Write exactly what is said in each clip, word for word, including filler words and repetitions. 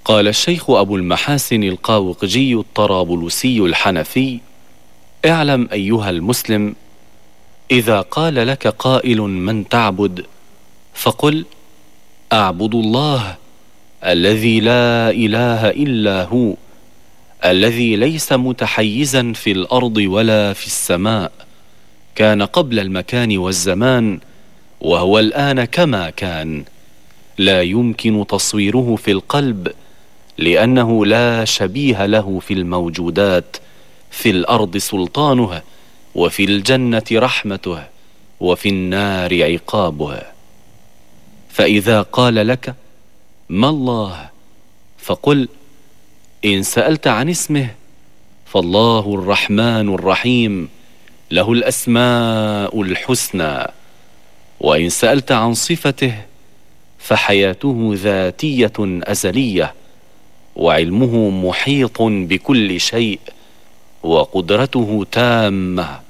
قال الشيخ أبو المحاسن القاوقجي الطرابلسي الحنفي: اعلم أيها المسلم، إذا قال لك قائل من تعبد، فقل: أعبد الله الذي لا إله إلا هو، الذي ليس متحيزا في الأرض ولا في السماء، كان قبل المكان والزمان، وهو الآن كما كان، لا يمكن تصويره في القلب، لأنه لا شبيه له في الموجودات، في الأرض سلطانه، وفي الجنة رحمته، وفي النار عقابه. فإذا قال لك: ما الله؟ فقل: إن سألت عن اسمه، فالله الرحمن الرحيم، له الأسماء الحسنى. وإن سألت عن صفته، فحياته ذاتية أزلية، وعلمه محيط بكل شيء، وقدرته تامة،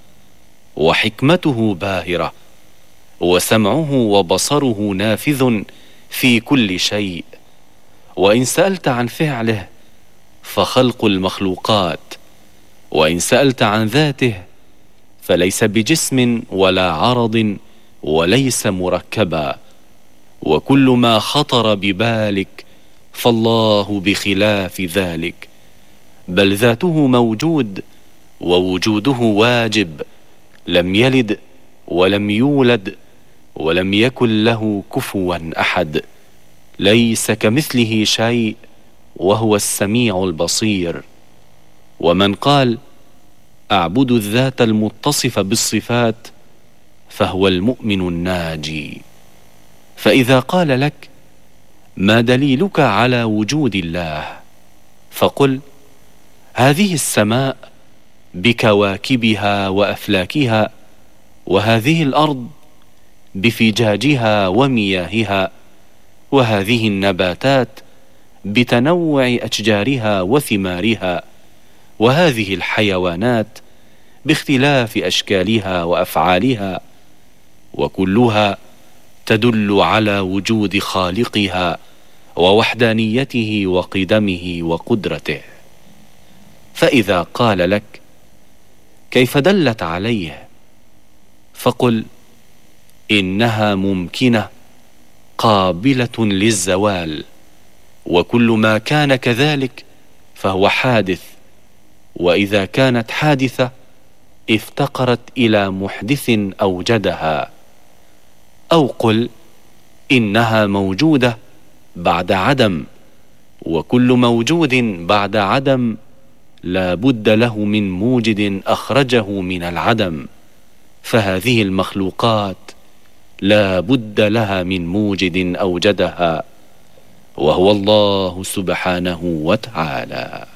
وحكمته باهرة، وسمعه وبصره نافذ في كل شيء. وإن سألت عن فعله، فخلق المخلوقات. وإن سألت عن ذاته، فليس بجسم ولا عرض، وليس مركبا. وكل ما خطر ببالك فالله بخلاف ذلك، بل ذاته موجود، ووجوده واجب، لم يلد ولم يولد، ولم يكن له كفوا أحد، ليس كمثله شيء، وهو السميع البصير. ومن قال: أعبد الذات المتصفة بالصفات، فهو المؤمن الناجي. فإذا قال لك: ما دليلك على وجود الله؟ فقل: هذه السماء بكواكبها وأفلاكها، وهذه الأرض بفجاجها ومياهها، وهذه النباتات بتنوع أشجارها وثمارها، وهذه الحيوانات باختلاف أشكالها وأفعالها، وكلها تدل على وجود خالقها ووحدانيته وقدمه وقدرته. فإذا قال لك: كيف دلت عليه؟ فقل: إنها ممكنة قابلة للزوال، وكل ما كان كذلك فهو حادث، وإذا كانت حادثة افتقرت إلى محدث أوجدها. أو قل: إنها موجودة بعد عدم، وكل موجود بعد عدم لا بد له من موجد أخرجه من العدم، فهذه المخلوقات لا بد لها من موجد أوجدها، وهو الله سبحانه وتعالى.